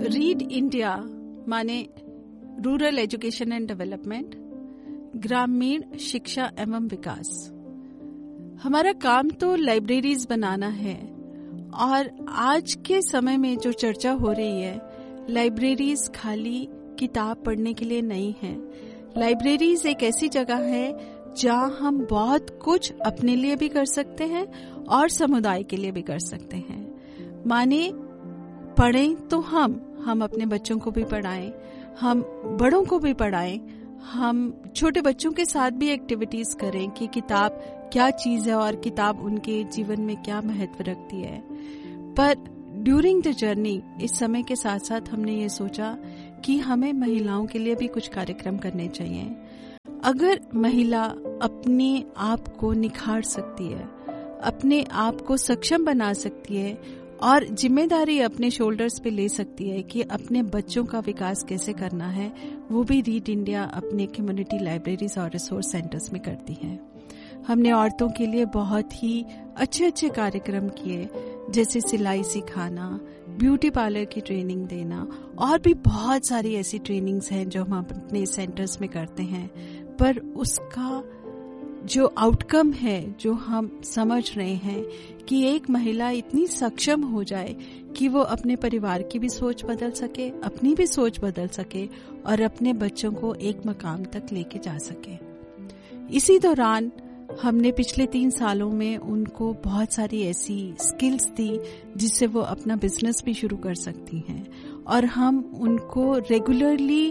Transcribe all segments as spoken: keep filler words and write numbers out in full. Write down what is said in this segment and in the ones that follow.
Read India माने rural education and development, ग्रामीण शिक्षा एवं विकास। हमारा काम तो लाइब्रेरीज बनाना है और आज के समय में जो चर्चा हो रही है, लाइब्रेरीज खाली किताब पढ़ने के लिए नहीं है। लाइब्रेरीज एक ऐसी जगह है जहां हम बहुत कुछ अपने लिए भी कर सकते हैं और समुदाय के लिए भी कर सकते हैं। माने पढ़ें तो हम हम अपने बच्चों को भी पढ़ाएं, हम बड़ों को भी पढ़ाएं, हम छोटे बच्चों के साथ भी एक्टिविटीज करें कि किताब क्या चीज है और किताब उनके जीवन में क्या महत्व रखती है। पर ड्यूरिंग द जर्नी इस समय के साथ साथ हमने ये सोचा कि हमें महिलाओं के लिए भी कुछ कार्यक्रम करने चाहिए। अगर महिला अपने आप को निखार सकती है, अपने आप को सक्षम बना सकती है और जिम्मेदारी अपने शोल्डर्स पे ले सकती है कि अपने बच्चों का विकास कैसे करना है, वो भी रीड इंडिया अपने कम्युनिटी लाइब्रेरीज और रिसोर्स सेंटर्स में करती है। हमने औरतों के लिए बहुत ही अच्छे अच्छे कार्यक्रम किए, जैसे सिलाई सिखाना, ब्यूटी पार्लर की ट्रेनिंग देना और भी बहुत सारी ऐसी ट्रेनिंग्स हैं जो हम अपने सेंटर्स में करते हैं। पर उसका जो आउटकम है, जो हम समझ रहे हैं कि एक महिला इतनी सक्षम हो जाए कि वो अपने परिवार की भी सोच बदल सके, अपनी भी सोच बदल सके और अपने बच्चों को एक मकाम तक लेके जा सके। इसी दौरान हमने पिछले तीन सालों में उनको बहुत सारी ऐसी स्किल्स दी जिससे वो अपना बिजनेस भी शुरू कर सकती हैं और हम उनको रेगुलरली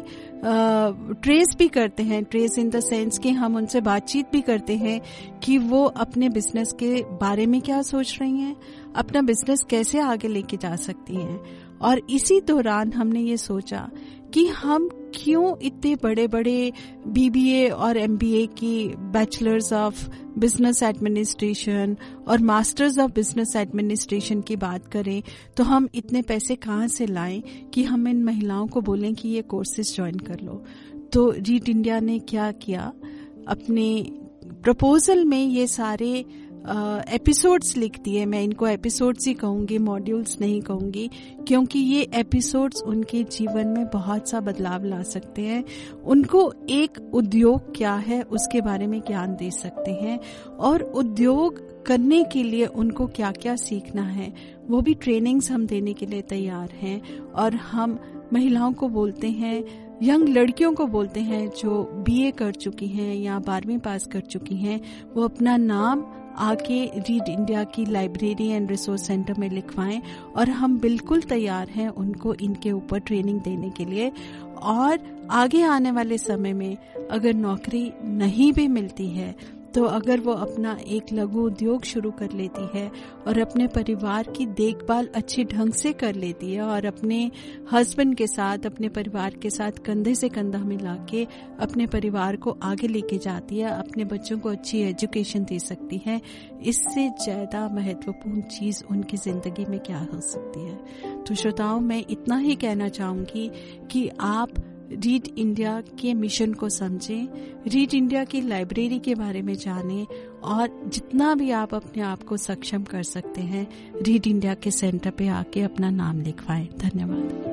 ट्रेस भी करते हैं। ट्रेस इन द सेंस कि हम उनसे बातचीत भी करते हैं कि वो अपने बिजनेस के बारे में क्या सोच रही हैं, अपना बिजनेस कैसे आगे लेके जा सकती हैं। और इसी दौरान हमने ये सोचा कि हम क्यों इतने बड़े बड़े बीबीए और एमबीए की बैचलर्स ऑफ बिजनेस एडमिनिस्ट्रेशन और मास्टर्स ऑफ बिजनेस एडमिनिस्ट्रेशन की बात करें, तो हम इतने पैसे कहाँ से लाएं कि हम इन महिलाओं को बोलें कि ये कोर्सेज ज्वाइन कर लो। तो रीड इंडिया ने क्या किया, अपने प्रपोजल में ये सारे एपिसोड्स uh, लिख दिए। मैं इनको एपिसोड्स ही कहूंगी, मॉड्यूल्स नहीं कहूंगी, क्योंकि ये एपिसोड्स उनके जीवन में बहुत सा बदलाव ला सकते हैं। उनको एक उद्योग क्या है उसके बारे में ज्ञान दे सकते हैं और उद्योग करने के लिए उनको क्या क्या सीखना है वो भी ट्रेनिंग्स हम देने के लिए तैयार हैं। और हम महिलाओं को बोलते हैं, यंग लड़कियों को बोलते हैं जो बीए कर चुकी हैं या बारहवीं पास कर चुकी हैं, वो अपना नाम आके रीड इंडिया की लाइब्रेरी एंड रिसोर्स सेंटर में लिखवाएं और हम बिल्कुल तैयार हैं उनको इनके ऊपर ट्रेनिंग देने के लिए। और आगे आने वाले समय में अगर नौकरी नहीं भी मिलती है तो अगर वो अपना एक लघु उद्योग शुरू कर लेती है और अपने परिवार की देखभाल अच्छे ढंग से कर लेती है और अपने हस्बैंड के साथ, अपने परिवार के साथ कंधे से कंधा मिला के अपने परिवार को आगे लेके जाती है, अपने बच्चों को अच्छी एजुकेशन दे सकती है, इससे ज्यादा महत्वपूर्ण चीज उनकी जिंदगी में क्या हो सकती है। तो श्रोताओं, मैं इतना ही कहना चाहूंगी कि आप रीड इंडिया के मिशन को समझें, रीड इंडिया की लाइब्रेरी के बारे में जानें और जितना भी आप अपने आप को सक्षम कर सकते हैं, रीड इंडिया के सेंटर पे आके अपना नाम लिखवाएं। धन्यवाद।